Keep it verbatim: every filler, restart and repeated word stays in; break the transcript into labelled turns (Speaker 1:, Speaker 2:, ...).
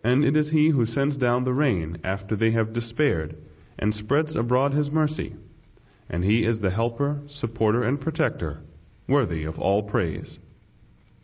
Speaker 1: And it is He who sends down the rain after they have despaired, and spreads abroad His mercy. And He is the helper, supporter, and protector, worthy of all praise.